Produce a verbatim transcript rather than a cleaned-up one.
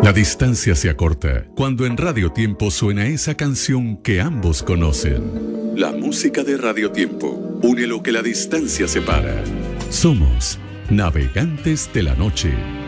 La distancia se acorta cuando en Radio Tiempo suena esa canción que ambos conocen. La música de Radio Tiempo une lo que la distancia separa. Somos Navegantes de la Noche.